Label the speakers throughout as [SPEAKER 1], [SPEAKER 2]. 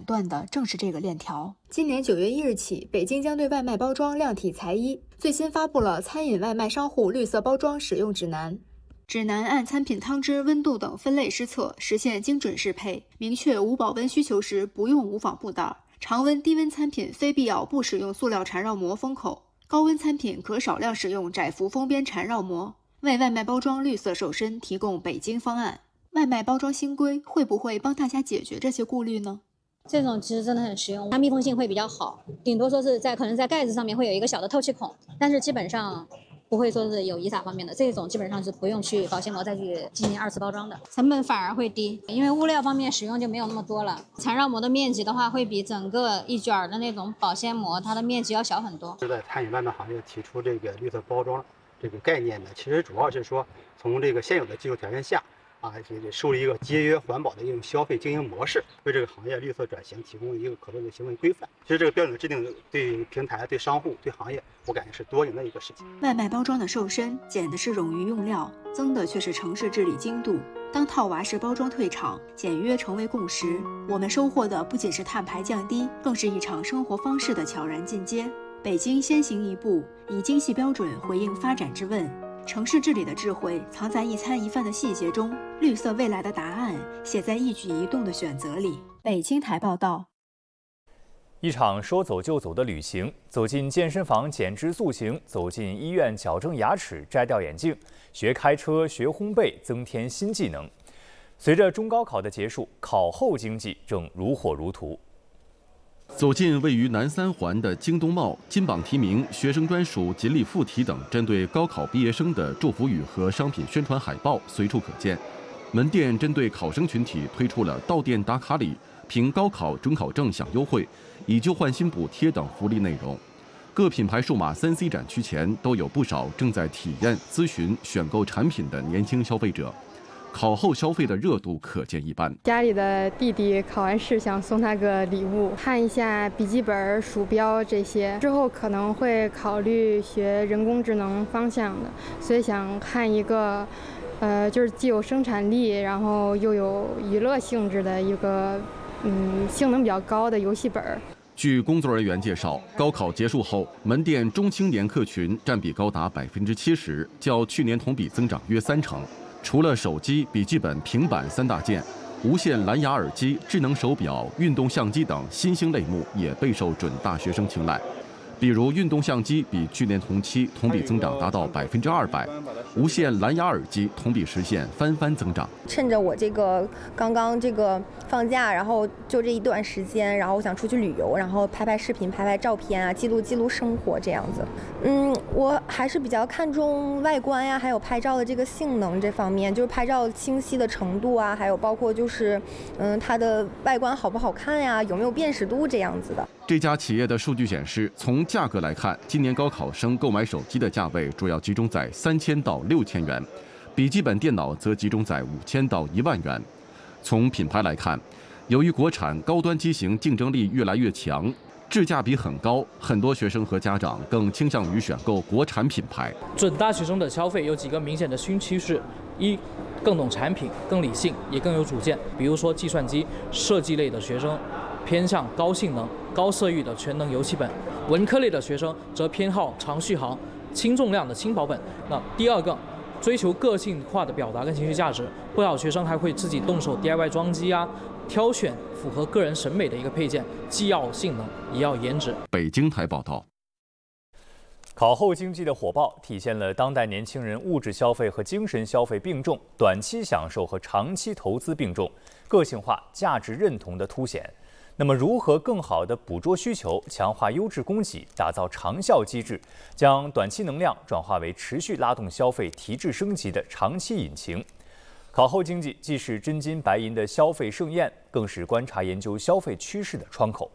[SPEAKER 1] 断的正是这个链条。今年9月1日起，北京将对外卖包装量体裁衣，最新发布了餐饮外卖商户绿色包装使用指南。指南按餐品汤汁、温度等分类施测，实现精准适配，明确无保温需求时不用无纺布袋。常温、低温餐品非必要不使用塑料缠绕膜封口，高温餐品可少量使用窄幅封边缠绕膜，为外卖包装绿色瘦身提供北京方案。外卖包装新规会不会帮大家解决这些顾虑呢？
[SPEAKER 2] 这种其实真的很实用，它密封性会比较好，顶多说是可能在盖子上面会有一个小的透气孔，但是基本上不会说是有遗撒方面的，这种基本上是不用去保鲜膜再去进行2次包装的，成本反而会低，因为物料方面使用就没有那么多了。缠绕膜的面积的话，会比整个一卷的那种保鲜膜它的面积要小很多。
[SPEAKER 3] 是在餐饮外卖行业提出这个绿色包装这个概念呢，其实主要是说从这个现有的技术条件下树立一个节约环保的一种消费经营模式，为这个行业绿色转型提供一个可论的行为规范。其实这个标准的制定对平台、对商户、对行业，我感觉是多赢的一个事情。
[SPEAKER 1] 外卖包装的瘦身，减的是冗余用料，增的却是城市治理精度。当套娃式包装退场，简约成为共识，我们收获的不仅是碳排降低，更是一场生活方式的悄然进阶。北京先行一步，以精细标准回应发展之问。城市治理的智慧藏在一餐一饭的细节中，绿色未来的答案写在一举一动的选择里。北京台报道。
[SPEAKER 4] 一场说走就走的旅行，走进健身房减脂塑形，走进医院矫正牙齿、摘掉眼镜，学开车、学烘焙，增添新技能。随着中高考的结束，考后经济正如火如荼。
[SPEAKER 5] 走进位于南三环的京东茂，金榜题名、学生专属锦鲤附体等针对高考毕业生的祝福语和商品宣传海报随处可见。门店针对考生群体推出了到店打卡礼、凭高考准考证享优惠、以旧换新补贴等福利内容。各品牌数码3C 展区前都有不少正在体验、咨询、选购产品的年轻消费者。考后消费的热度可见一斑。
[SPEAKER 6] 家里的弟弟考完试想送他个礼物，看一下笔记本、鼠标这些，之后可能会考虑学人工智能方向的，所以想看一个就是既有生产力，然后又有娱乐性质的一个性能比较高的游戏本。
[SPEAKER 5] 据工作人员介绍，高考结束后，门店中青年客群占比高达70%，较去年同比增长约30%。除了手机、笔记本、平板3大件，无线蓝牙耳机、智能手表、运动相机等新兴类目也备受准大学生青睐。比如运动相机比去年同期同比增长达到200%，无线蓝牙耳机同比实现翻增长。
[SPEAKER 7] 趁着我刚刚放假，然后就这一段时间，然后我想出去旅游，然后拍视频、拍照片啊，记录生活这样子。我还是比较看重外观呀，还有拍照的这个性能这方面，就是拍照清晰的程度啊，还有包括它的外观好不好看呀，有没有辨识度这样子的。
[SPEAKER 5] 这家企业的数据显示，从价格来看，今年高考生购买手机的价位主要集中在3000到6000元，笔记本电脑则集中在5000到1万元。从品牌来看，由于国产高端机型竞争力越来越强，质价比很高，很多学生和家长更倾向于选购国产品牌。
[SPEAKER 8] 准大学生的消费有几个明显的新趋势：一，更懂产品，更理性，也更有主见。比如说计算机、设计类的学生偏向高性能、高色域的全能游戏本，文科类的学生则偏好长续航、轻重量的轻薄本。那第二个，追求个性化的表达跟情绪价值，不少学生还会自己动手 DIY 装机啊，挑选符合个人审美的一个配件，既要性能也要颜值。
[SPEAKER 5] 北京台报道。
[SPEAKER 4] 考后经济的火爆，体现了当代年轻人物质消费和精神消费并重，短期享受和长期投资并重，个性化、价值认同的凸显。那么，如何更好地捕捉需求，强化优质供给，打造长效机制，将短期能量转化为持续拉动消费提质升级的长期引擎？考后经济既是真金白银的消费盛宴，更是观察研究消费趋势的窗口。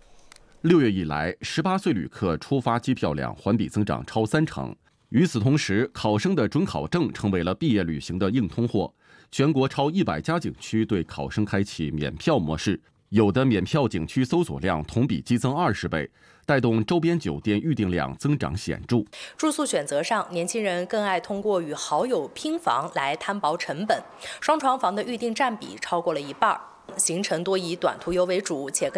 [SPEAKER 5] 6月以来，18岁旅客出发机票量环比增长超30%。与此同时，考生的准考证成为了毕业旅行的硬通货。全国超100家景区对考生开启免票模式，有的免票景区搜索量同比激增20倍，带动周边酒店预订量增长显著。
[SPEAKER 9] 住宿选择上，年轻人更爱通过与好友拼房来摊薄成本，双床房的预订占比超过了1半。行程多以短途游为主，且